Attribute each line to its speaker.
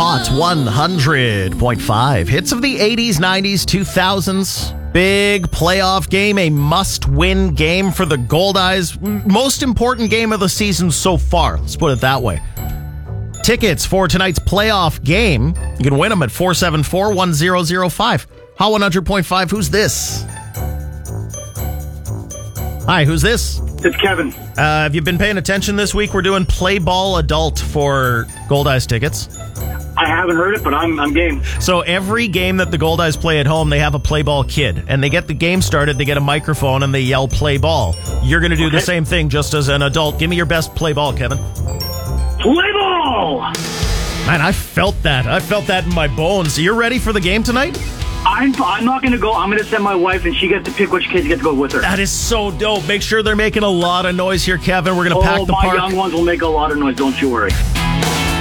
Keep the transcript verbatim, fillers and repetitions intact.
Speaker 1: Hot one hundred point five. Hits of the eighties, nineties, two thousands. Big playoff game, a must-win game for the Goldeyes. Most important game of the season so far. Let's put it that way. Tickets for tonight's playoff game. You can win them at four seven four, one zero zero five. Hot one hundred point five, who's this? Hi, who's this?
Speaker 2: It's Kevin.
Speaker 1: Uh, have you been paying attention this week? We're doing Play Ball Adult for Goldeyes tickets.
Speaker 2: I haven't heard it, but I'm I'm game.
Speaker 1: So every game that the Goldeyes play at home, they have a play ball kid. And they get the game started, they get a microphone, and they yell play ball. You're going to do
Speaker 2: Okay.
Speaker 1: the same thing just as an adult. Give me your best play ball, Kevin.
Speaker 2: Play ball!
Speaker 1: Man, I felt that. I felt that in my bones. You're ready for the game tonight?
Speaker 2: I'm I'm not going to go. I'm going to send my wife, and she gets to pick which kids get to go with her.
Speaker 1: That is so dope. Make sure they're making a lot of noise here, Kevin. We're going to
Speaker 2: Oh,
Speaker 1: pack the
Speaker 2: my
Speaker 1: park.
Speaker 2: young ones will make a lot of noise. Don't you worry.